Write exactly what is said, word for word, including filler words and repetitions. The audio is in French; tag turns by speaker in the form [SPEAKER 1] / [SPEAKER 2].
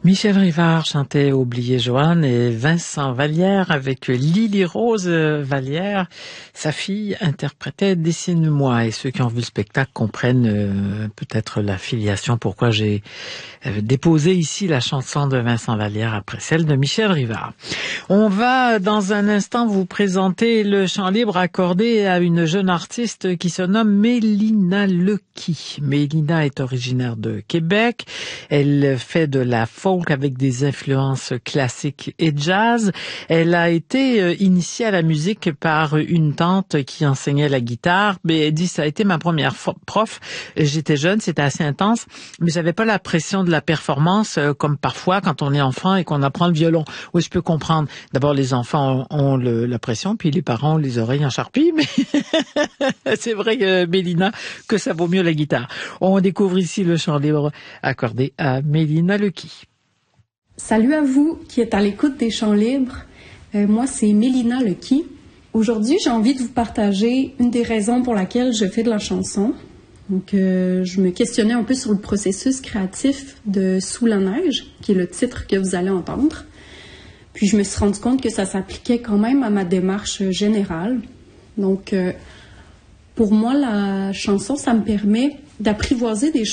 [SPEAKER 1] Michel Rivard chantait Oublier Joanne et Vincent Vallière avec Lily Rose Vallière, sa fille, interprétait Dessine-moi. Et ceux qui ont vu le spectacle comprennent euh, peut-être la filiation, pourquoi j'ai euh, déposé ici la chanson de Vincent Vallière après celle de Michel Rivard. On va dans un instant vous présenter le chant libre accordé à une jeune artiste qui se nomme Mélina Lequi. Mélina est originaire de Québec. Elle fait de la folk avec des influences classiques et jazz. Elle a été euh, initiée à la musique par une tante qui enseignait la guitare. Mais elle dit, ça a été ma première prof. J'étais jeune, c'était assez intense, mais j'avais pas la pression de la performance euh, comme parfois quand on est enfant et qu'on apprend le violon. Oui, je peux comprendre. D'abord, les enfants ont, ont le, la pression, puis les parents ont les oreilles en charpie, mais c'est vrai, euh, Mélina, que ça vaut mieux la guitare. On découvre ici le chant libre accordé à Mélina Lequi.
[SPEAKER 2] Salut à vous qui êtes à l'écoute des Chants libres. Euh, moi, c'est Mélina Lequi. Aujourd'hui, j'ai envie de vous partager une des raisons pour laquelle je fais de la chanson. Donc, euh, je me questionnais un peu sur le processus créatif de Sous la neige, qui est le titre que vous allez entendre. Puis, je me suis rendu compte que ça s'appliquait quand même à ma démarche générale. Donc, euh, pour moi, la chanson, ça me permet d'apprivoiser des